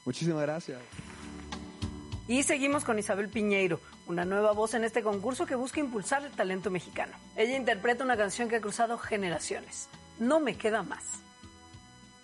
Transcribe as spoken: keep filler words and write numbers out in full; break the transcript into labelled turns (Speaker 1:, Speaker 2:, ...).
Speaker 1: Muchísimas gracias.
Speaker 2: Y seguimos con Isabel Piñeiro, una nueva voz en este concurso que busca impulsar el talento mexicano. Ella interpreta una canción que ha cruzado generaciones. No me queda más.